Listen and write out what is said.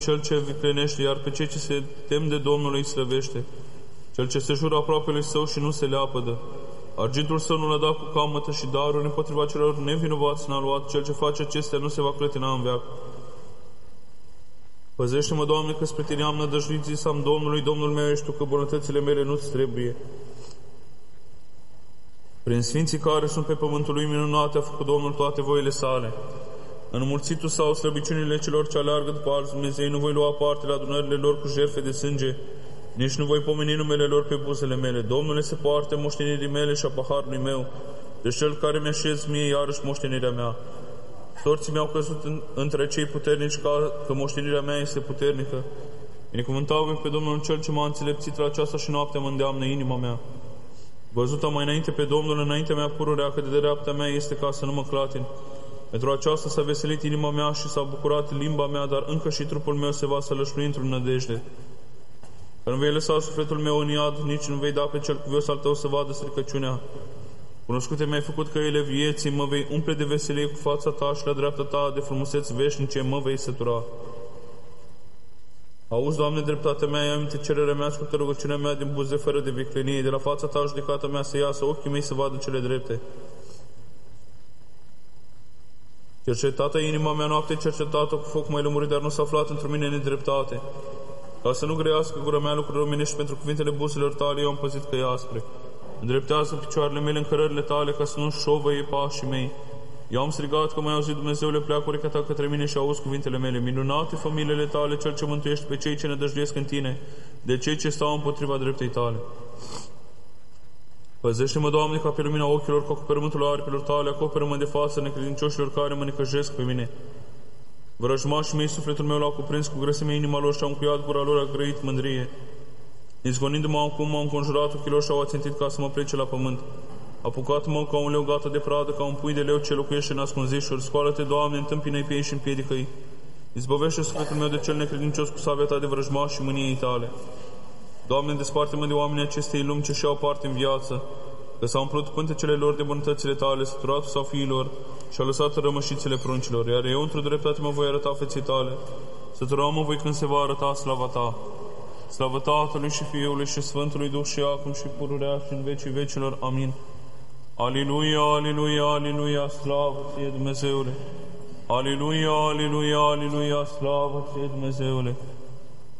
cel ce viclenește, iar pe cei ce se tem de Domnul îi slăvește. Cel ce se jură aproapele său și nu se leapădă. Argintul său nu l-a dat cu camătă și daruri împotriva celor nevinovați n-a luat. Cel ce face acestea nu se va clătina în veac. Păzește-mă, Doamne, că spre Tine am nădăjduit, zis-am Domnului, Domnul meu ești Tu, că bunătățile mele nu-ți trebuie. Prin sfinții care sunt pe pământul lui minunate a făcut Domnul toate voile sale. Înmulțitul sau slăbiciunile celor ce aleargă după alți Dumnezei, nu voi lua parte la adunările lor cu jertfe de sânge, nici nu voi pomeni numele lor pe buzele mele. Domnule, se poarte moștenirii mele și a paharului meu, de cel care mi-așez mie iarăși moștenirea mea. Sorții mi-au căzut între cei puternici, că moștenirea mea este puternică. Binecuvântau pe Domnul cel ce m-a înțelepțit la aceasta și noaptea mă îndeamnă inima mea. Văzut am mai înainte pe Domnul, înaintea mea pururea, că de dreapta mea este ca să nu mă clatin. Pentru aceasta s-a veselit inima mea și s-a bucurat limba mea, dar încă și trupul meu se va sălășlui într-o nădejde. Că nu vei lăsa sufletul meu în iad, nici nu vei da pe cel cuvios al tău să vadă stricăciunea. Cunoscute mi-ai făcut căile vieții, mă vei umple de veselie cu fața ta și la dreapta ta de frumuseți veșnice mă vei sătura. Auzi, Doamne, dreptatea mea, ia aminte cererea mea, ascultă rugăciunea mea din buze fără de viclenie, de la fața ta judecata mea să iasă, ochii mei să vadă cele drepte. Cercetată inima mea noapte, cercetată cu foc mai lămurit, dar nu s-a aflat într mine nedreptate. Ca să nu grească gura mea lucruri omenești, pentru cuvintele buzelor tale eu am păzit că e aspre. Îndreptează picioarele mele în cărările tale, ca să nu șovăie pașii mei. Eu am strigat că m-ai auzit, Dumnezeule, pleacă urechea ta către mine și auzi cuvintele mele. Minunate familiile tale, cel ce mântuiești pe cei ce nădăjduiesc în tine, de cei ce stau împotriva dreptei tale. Păzește-mă, Doamne, ca pe lumina ochilor, ca cu părământul aripilor tale, acoperă-mă de față necredincioșilor care mă necăjesc pe mine. Vrăjmașii mei, sufletul meu l-a cuprins cu grăsimea inima lor și a încuiat gura lor, a grăit mândrie. Izgonindu-mă acum, m-au înconjurat ochii lor și au ațintit ca să mă plece la pământ. Apucat-mă ca un leu gata de pradă, ca un pui de leu ce locuiește în ascunzișuri. Scoală-te, Doamne, întâmpină-i pe ei și împiedică-i. Izbăvește sufletul meu de cel necredincios cu sabia ta de vrăjmași și mâniei tale. Doamne, desparte-mă de oamenii acestei lumi ce și-au parte în viață, că s-au umplut pântecele lor de bunătățile tale, săturatul sau fiilor și-au lăsat rămășițele pruncilor, iar eu într-o dreptate mă voi arăta feței tale, săturat mă voi când se va arăta slava ta. Slavă Tatălui și Fiului și Sfântului Duh și acum și pururea și în vecii vecilor. Amin. Aliluia, aliluia, aliluia, slavă ție, Dumnezeule! Aliluia, aliluia, aliluia, slavă ție, Dumnezeule!